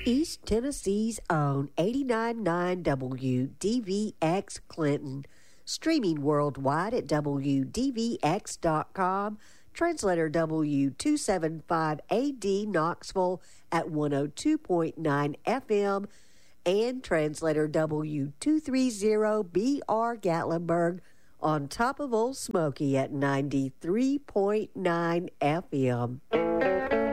East Tennessee's own 89.9 WDVX Clinton, streaming worldwide at WDVX.com, translator W275AD Knoxville at 102.9 FM, and translator W230BR Gatlinburg on top of Old Smoky at 93.9 FM.